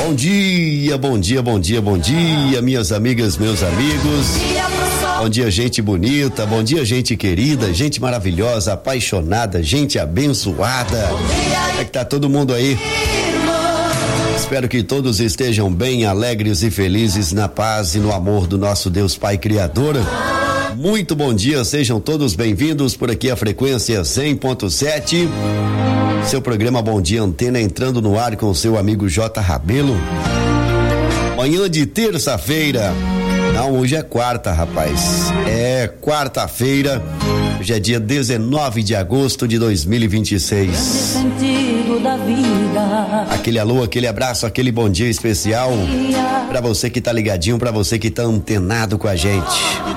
Bom dia, bom dia, bom dia, bom dia, minhas amigas, meus amigos. Bom dia, gente bonita, bom dia, gente querida, gente maravilhosa, apaixonada, gente abençoada. É que tá todo mundo aí? Espero que todos estejam bem, alegres e felizes na paz e no amor do nosso Deus Pai Criador. Muito bom dia, sejam todos bem-vindos por aqui a frequência 100.7. Seu programa Bom Dia Antena entrando no ar com o seu amigo J. Rabelo. Manhã de terça-feira. Não, hoje é quarta, rapaz. É quarta-feira. Hoje é dia 19 de agosto de 2026. Sentido da vida. Aquele alô, aquele abraço, aquele bom dia especial pra você que tá ligadinho, pra você que tá antenado com a gente.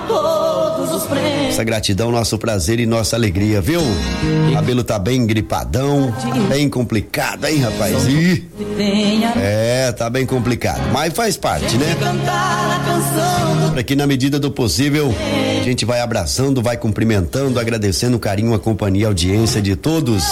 Nossa gratidão, nosso prazer e nossa alegria, viu? O cabelo tá bem gripadão, bem complicado, hein, rapaz? Tá bem complicado, mas faz parte, né? Pra que na medida do possível a gente vai abraçando, vai cumprimentando, agradecendo o carinho, a companhia, a audiência de todos.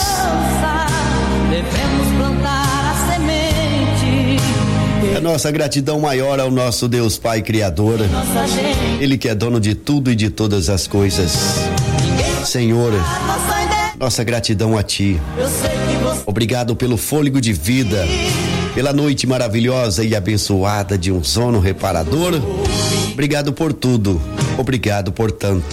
Nossa gratidão maior ao nosso Deus Pai Criador, Ele que é dono de tudo e de todas as coisas. Senhor, nossa gratidão a Ti. Obrigado pelo fôlego de vida, pela noite maravilhosa e abençoada de um sono reparador. Obrigado por tudo, obrigado por tanto.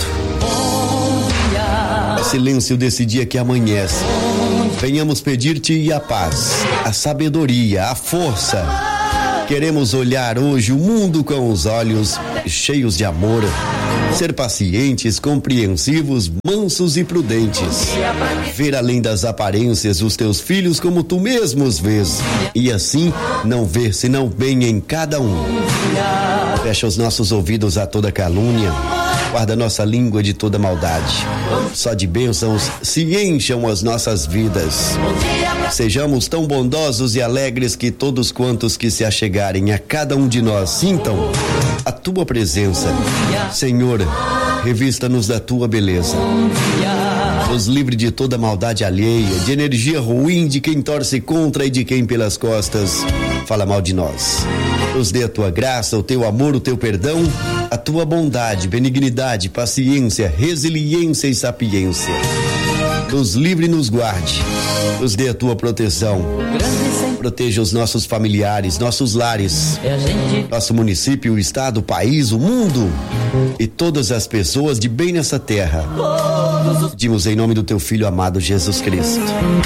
É silêncio desse dia que amanhece. Venhamos pedir-te a paz, a sabedoria, a força. Queremos olhar hoje o mundo com os olhos cheios de amor, ser pacientes, compreensivos, mansos e prudentes, ver além das aparências os teus filhos como tu mesmo os vês, e assim não ver senão bem em cada um. Fecha os nossos ouvidos a toda calúnia, guarda nossa língua de toda maldade. Só de bênçãos se encham as nossas vidas. Sejamos tão bondosos e alegres que todos quantos que se achegarem a cada um de nós sintam a tua presença. Senhor, revista-nos da tua beleza. Nos livre de toda maldade alheia, de energia ruim de quem torce contra e de quem pelas costas fala mal de nós. Nos dê a tua graça, o teu amor, o teu perdão, a tua bondade, benignidade, paciência, resiliência e sapiência. Nos livre e nos guarde, nos dê a tua proteção. Proteja os nossos familiares, nossos lares, nosso município, o estado, o país, o mundo e todas as pessoas de bem nessa terra. Pedimos em nome do teu filho amado Jesus Cristo.